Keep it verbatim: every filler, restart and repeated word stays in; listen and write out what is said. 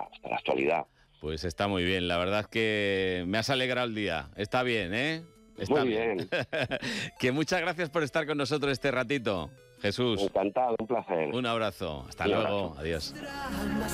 hasta la actualidad. Pues está muy bien, la verdad es que me has alegrado el día. Está bien, ¿eh? Está Muy bien. Que muchas gracias por estar con nosotros este ratito, Jesús. Encantado, un placer. Un abrazo. Hasta Un luego. abrazo. Adiós.